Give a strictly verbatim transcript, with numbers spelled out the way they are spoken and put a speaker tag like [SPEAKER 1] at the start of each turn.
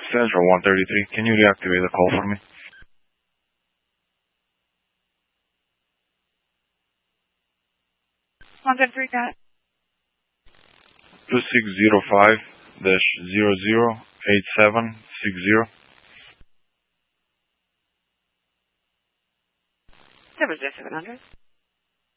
[SPEAKER 1] Central one thirty-three. Can you reactivate the call for me?
[SPEAKER 2] one thirty-three, got it.
[SPEAKER 1] two six zero five dash zero zero eight seven six zero.
[SPEAKER 2] Seven zero seven hundred.